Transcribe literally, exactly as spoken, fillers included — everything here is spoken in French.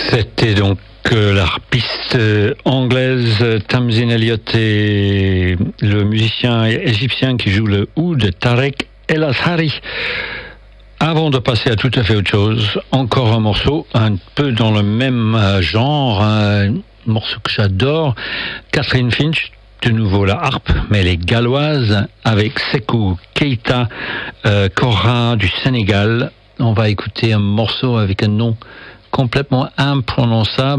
C'était donc euh, l'harpiste euh, anglaise euh, Tamzin Elliott et le musicien égyptien qui joue le oud, Tarek El Azhari. Avant de passer à tout à fait autre chose, encore un morceau un peu dans le même euh, genre, un morceau que j'adore, Catherine Finch, de nouveau la harpe, mais elle est galloise, avec Sekou Keita, euh, Kora du Sénégal. On va écouter un morceau avec un nom complètement imprononçable.